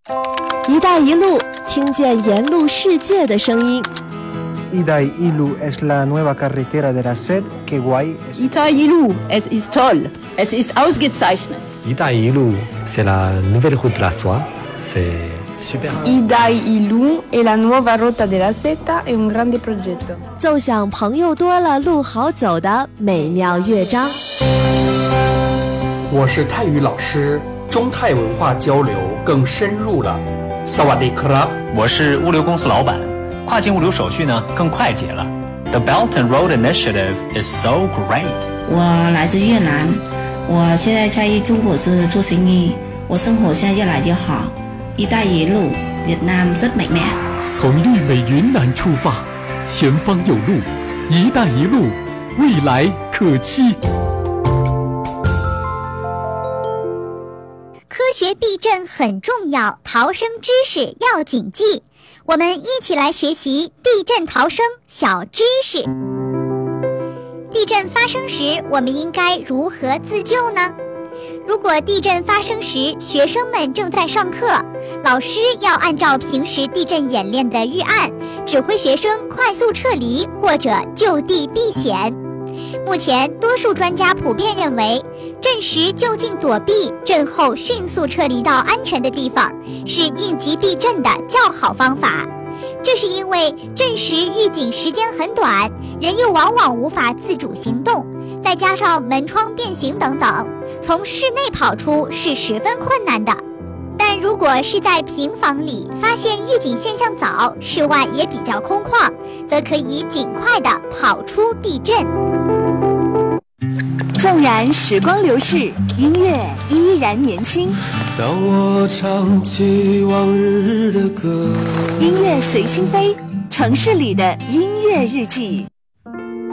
一带一路，听见沿路世界的声音。 Itai-Ilu es la nueva carretera de la SED que Guay es... Itai-Ilu, es ist toll, es ist ausgezeichnet. Itai-Ilu, c'est la nouvelle route de la soie, c'est super. Itai-Ilu è la nuova rotta della seta, è un grande progetto. 奏响朋友多了路好走的美妙乐章。 我是泰语老师，中泰文化交流更深入了。萨瓦迪克拉， 我是物流公司老板，跨境物流手续呢更快捷了。The Belt and Road Initiative is so great。 我来自越南，我现在在中国做生意，我生活现在越来越好。一带一路，Việt Nam rất mạnh mẽ。 从丽美云南出发，前方有路，一带一路，未来可期。 科学避震很重要，逃生知识要谨记。我们一起来学习地震逃生小知识。地震发生时，我们应该如何自救呢？如果地震发生时，学生们正在上课，老师要按照平时地震演练的预案，指挥学生快速撤离或者就地避险。目前，多数专家普遍认为，震时就近躲避，震后迅速撤离到安全的地方，是应急避震的较好方法。这是因为震时预警时间很短，人又往往无法自主行动，再加上门窗变形等等，从室内跑出是十分困难的。但如果是在平房里，发现预警现象早，室外也比较空旷，则可以尽快地跑出避震。 纵然时光流逝，音乐依然年轻。 当我唱起往日的歌， 音乐随心飞，城市里的音乐日记。